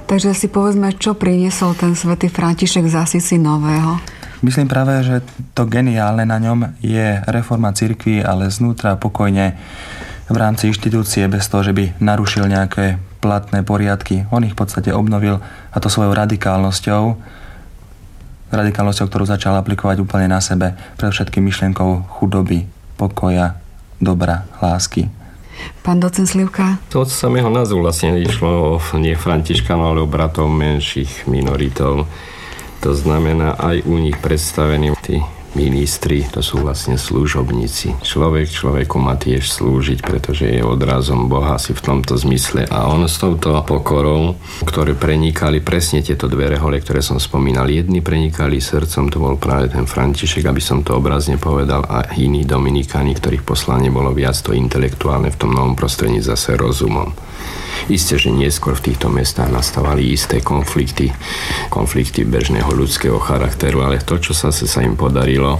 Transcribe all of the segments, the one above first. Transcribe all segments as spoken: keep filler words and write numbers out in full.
Takže si povedzme, čo priniesol ten svätý František z Asisi nového? Myslím práve, že to geniálne na ňom je reforma cirkvi, ale znútra pokojne v rámci inštitúcie, bez toho, že by narušil nejaké platné poriadky. On ich v podstate obnovil, a to svojou radikálnosťou, radikálnosťou, ktorú začal aplikovať úplne na sebe, predovšetkým myšlienkou chudoby, pokoja, dobra, lásky. Pán docent Slivka? To od samého názvu vlastne išlo o nie Františkanov, ale o bratov menších minoritov. To znamená, aj u nich predstavení tí ministri, to sú vlastne služobníci. Človek človeku má tiež slúžiť, pretože je odrazom Boha si v tomto zmysle. A on s touto pokorou, ktoré prenikali presne tieto dve rehole, ktoré som spomínal. Jedni prenikali srdcom, to bol práve ten František, aby som to obrazne povedal, a iní dominikáni, ktorých poslanie bolo viac to intelektuálne, v tom novom prostredí zase rozumom. Isté, že neskôr v týchto mestách nastávali isté konflikty, konflikty bežného ľudského charakteru, ale to, čo sa, sa im podarilo,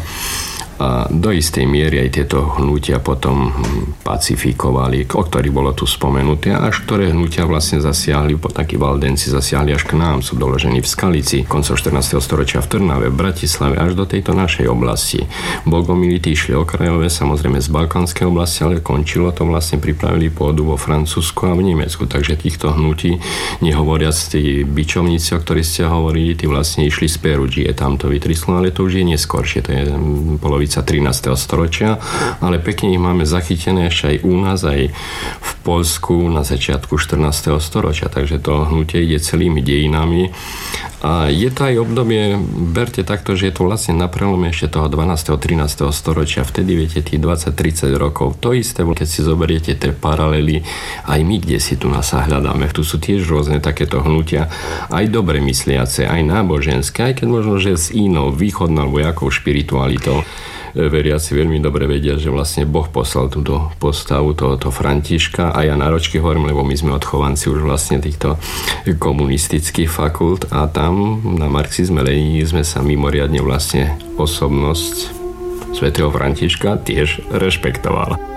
a do istej miery aj tieto hnutia potom pacifikovali, o ktorých bolo tu spomenuté, až ktoré hnutia vlastne zasiahli, takí valdenci zasiahli až k nám, sú doložení v Skalici, koncom štrnásteho storočia v Trnave, v Bratislave, až do tejto našej oblasti. Bogomiliti išli okrajové, samozrejme z balkánskej oblasti, ale končilo to, vlastne pripravili pôdu vo Francúzsku a v Nemecku, takže týchto hnutí, nehovoriac tí bičovníci, o ktorých ste hovorili, tí vlastne išli z Peruggie, tam to vytrislo, ale to už je neskôršie, to je polovica trinásteho storočia, ale pekne ich máme zachytené ešte aj u nás, aj v Poľsku na začiatku štrnásteho storočia, takže to hnutie ide celými dejinami. A je to aj obdobie, berte takto, že je to vlastne na prelome ešte toho dvanásteho trinásteho storočia, vtedy viete tých dvadsať tridsať rokov. To isté, keď si zoberiete tie paralely, aj my kde si tu nás hľadáme, tu sú tiež rôzne takéto hnutia, aj dobre mysliace, aj náboženské, aj keď možno, že s inou východnou alebo jakou špiritualitou. Veriaci veľmi dobre vedia, že vlastne Boh poslal túto postavu tohoto Františka, a ja náročky hovorím, lebo my sme odchovanci už vlastne týchto komunistických fakult, a tam na marxizme, leninizme sa mimoriadne vlastne osobnosť svätého Františka tiež rešpektovala.